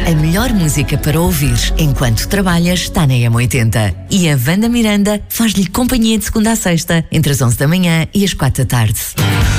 A melhor música para ouvir enquanto trabalhas está na M80. E a Wanda Miranda faz-lhe companhia de segunda a sexta, entre as 11 da manhã e as 4 da tarde.